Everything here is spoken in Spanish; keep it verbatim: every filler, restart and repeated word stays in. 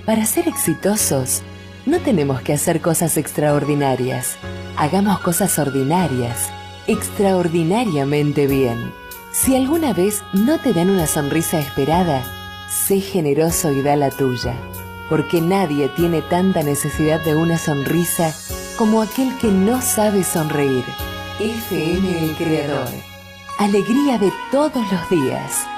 Para ser exitosos, no tenemos que hacer cosas extraordinarias. Hagamos cosas ordinarias, extraordinariamente bien. Si alguna vez no te dan una sonrisa esperada, sé generoso y da la tuya, porque nadie tiene tanta necesidad de una sonrisa como aquel que no sabe sonreír. F M El Creador. Alegría de todos los días.